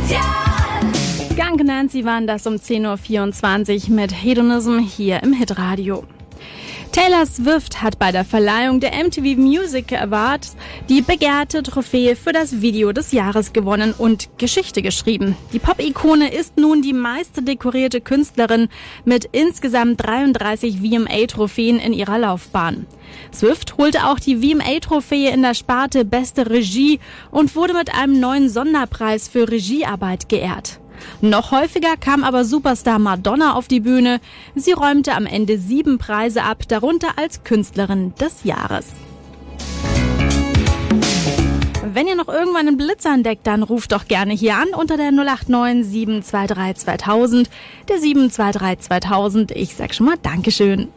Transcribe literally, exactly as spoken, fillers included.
Skunk Nancy waren das um zehn Uhr vierundzwanzig mit Hedonism hier im Hitradio. Taylor Swift hat bei der Verleihung der M T V Music Awards die begehrte Trophäe für das Video des Jahres gewonnen und Geschichte geschrieben. Die Pop-Ikone ist nun die meiste dekorierte Künstlerin mit insgesamt dreiunddreißig V M A-Trophäen in ihrer Laufbahn. Swift holte auch die V M A-Trophäe in der Sparte Beste Regie und wurde mit einem neuen Sonderpreis für Regiearbeit geehrt. Noch häufiger kam aber Superstar Madonna auf die Bühne. Sie räumte am Ende sieben Preise ab, darunter als Künstlerin des Jahres. Wenn ihr noch irgendwann einen Blitzer entdeckt, dann ruft doch gerne hier an unter der null acht neun sieben zwei drei zweitausend, der sieben zwei drei zweitausend. Ich sag schon mal Dankeschön.